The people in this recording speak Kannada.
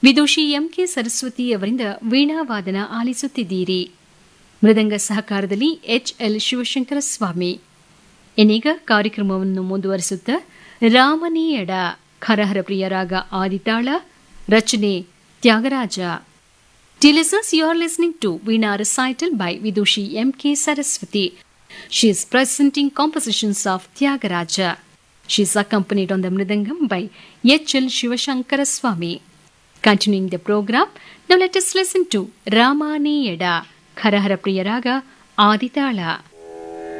ವಿದುಷಿ ಎಂಕೆ ಸರಸ್ವತಿ ಅವರಿಂದ ವೀಣಾವಾದನ ಆಲಿಸುತ್ತಿದ್ದೀರಿ. ಮೃದಂಗ ಸಹಕಾರದಲ್ಲಿ ಎಚ್ಎಲ್ ಶಿವಶಂಕರ ಸ್ವಾಮಿ. ಇನ್ನೀಗ ಕಾರ್ಯಕ್ರಮವನ್ನು ಮುಂದುವರಿಸುತ್ತಾ ರಾಮನೀಯಡ ಖರಹರ ಪ್ರಿಯರಾಗ ಆದಿತಾಳ, ರಚನೆ Tyagaraja. Dear listeners, you are listening to Veena recital by Vidushi M.K. Saraswati. She is presenting compositions of Tyagaraja. She is accompanied on the Mridangam by H.L. Shivashankara Swami. Continuing the program, now let us listen to Ramaniyada, Kharahara Priyaraga, Aditala.